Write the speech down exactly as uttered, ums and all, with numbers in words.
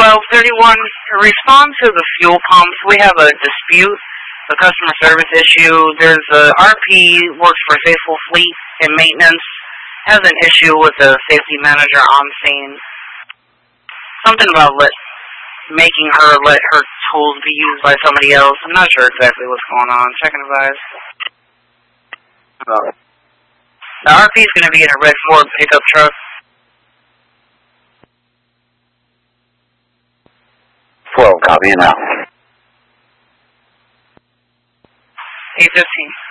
twelve thirty-one, respond to the fuel pumps. We have a dispute, a customer service issue. There's a R P, works for Faithful Fleet in maintenance, has an issue with the safety manager on scene. Something about let, making her let her tools be used by somebody else. I'm not sure exactly what's going on. Check and advise. Oh. The R P is going to be in a red Ford pickup truck. twelve, copy now. eight fifteen.